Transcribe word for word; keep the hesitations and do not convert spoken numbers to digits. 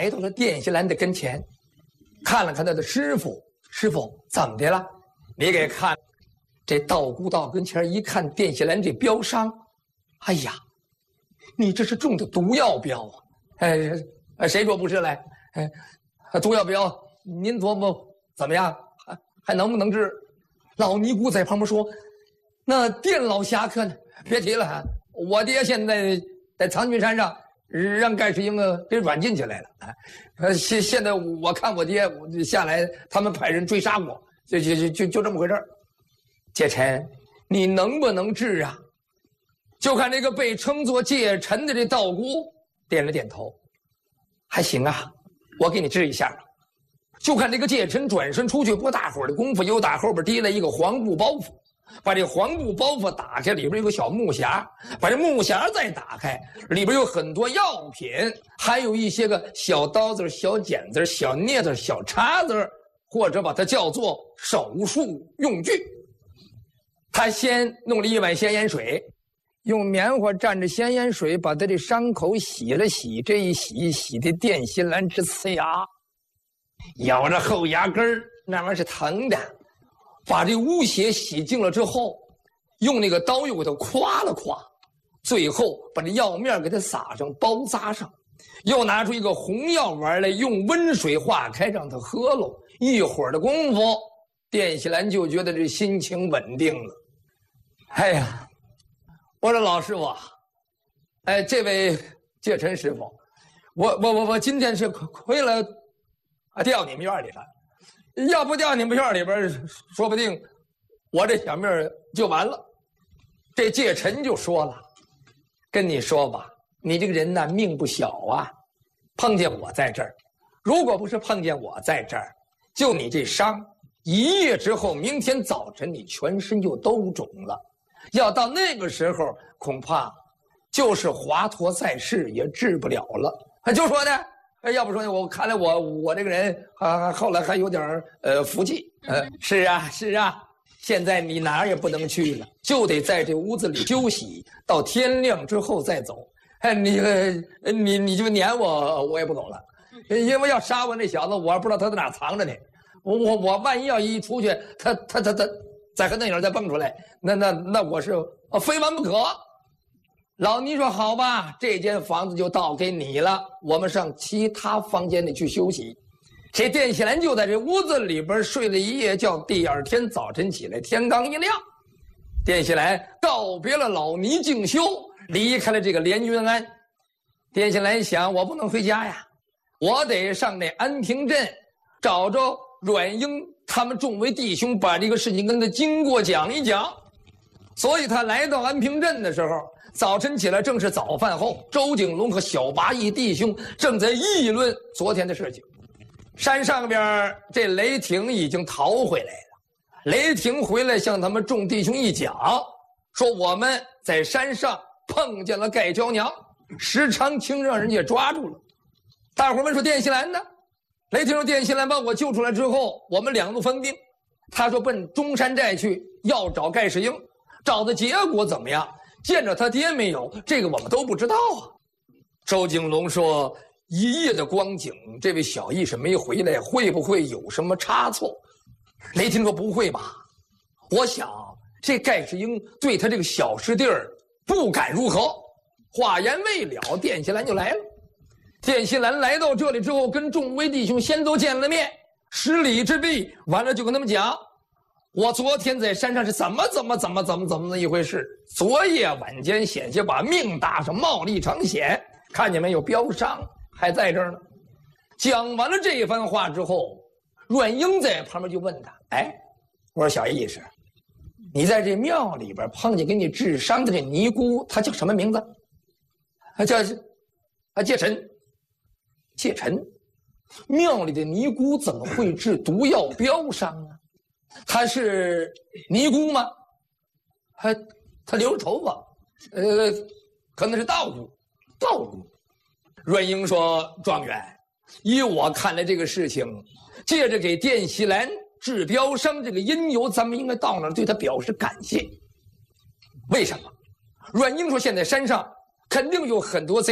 来到了店西兰的跟前，看了看他的师傅，师傅怎么的了？你给看。这道姑到跟前一看店西兰这标伤，哎呀，你这是中的毒药标啊！哎，谁说不是嘞？哎，毒药标，您琢磨怎么样？还还能不能治？老尼姑在旁边说：“那店老侠客呢？别提了，我爹现在在藏军山上，让盖世英啊给软禁起来了。呃，现现在我看我爹我下来，他们派人追杀我，就就就就就这么回事儿。戒尘，你能不能治啊？”就看这个被称作戒尘的这道姑点了点头，还行啊，我给你治一下。就看这个戒尘转身出去，不大会儿的功夫，又打后边提来一个黄布包袱，把这黄布包袱打开，里边有个小木匣，把这木匣再打开，里边有很多药品，还有一些个小刀子、小剪子、小镊子、小叉子，或者把它叫做手术用具。他先弄了一碗咸盐水，用棉花蘸着咸盐水把他这伤口洗了洗，这一洗洗的店西兰直呲牙，咬着后牙根那玩意儿是疼的。把这污血洗净了之后，用那个刀又给它夸了夸，最后把这药面给它撒上，包扎上，又拿出一个红药丸来，用温水化开让它喝喽。一会儿的功夫，店西兰就觉得这心情稳定了。哎呀，我说老师傅，哎，这位戒尘师傅，我我我我今天是亏了，啊，掉你们院里了，要不掉你们院里边，说不定我这小命就完了。这戒尘就说了，跟你说吧，你这个人呢命不小啊，碰见我在这儿，如果不是碰见我在这儿，就你这伤，一夜之后，明天早晨你全身就都肿了。要到那个时候，恐怕就是华佗在世也治不了了。就说呢，要不说呢，我看来我我这个人啊，后来还有点呃福气。呃，是啊是啊，现在你哪儿也不能去了，就得在这屋子里休息，到天亮之后再走。哎，你你你就撵我，我也不走了，因为要杀我那小子，我不知道他在哪藏着呢。我我我万一要一出去，他他他他。再和那影再蹦出来，那那那我是非完不可。老尼说好吧，这间房子就倒给你了，我们上其他房间里去休息。这店西兰就在这屋子里边睡了一夜觉，第二天早晨起来，天刚一亮，店西兰告别了老尼静修，离开了这个连云庵。店西兰想，我不能回家呀，我得上那安平镇找着阮英他们众位弟兄，把这个事情跟他经过讲一讲。所以他来到安平镇的时候，早晨起来正是早饭后，周景龙和小八义弟兄正在议论昨天的事情。山上边这雷霆已经逃回来了，雷霆回来向他们众弟兄一讲，说我们在山上碰见了盖娇娘，石长青让人家抓住了。大伙儿问说店西兰呢？雷霆说店西兰把我救出来之后，我们两路分兵。他说奔中山寨去，要找盖世英，找的结果怎么样？见着他爹没有？这个我们都不知道啊。周景龙说一夜的光景，这位小义士没回来，会不会有什么差错？雷霆说不会吧，我想这盖世英对他这个小师弟儿不敢如何。话言未了，店西兰就来了。店西兰来到这里之后，跟众位弟兄先都见了面，施礼之毕，完了就跟他们讲，我昨天在山上是怎么怎么怎么怎么怎么的一回事，昨夜晚间险些把命搭上，冒了一场险，看见没有，标伤还在这儿呢。讲完了这一番话之后，阮英在旁边就问他，哎，我说小义士，你在这庙里边碰见给你治伤的这尼姑，她叫什么名字？她叫啊戒尘。戒尘，庙里的尼姑怎么会治毒药标伤啊？她是尼姑吗？她她留着头发，呃，可能是道姑，道姑。阮英说：“状元，依我看来，这个事情借着给店西兰治标伤这个因由，咱们应该到那儿对他表示感谢。为什么？”阮英说：“现在山上肯定有很多贼。”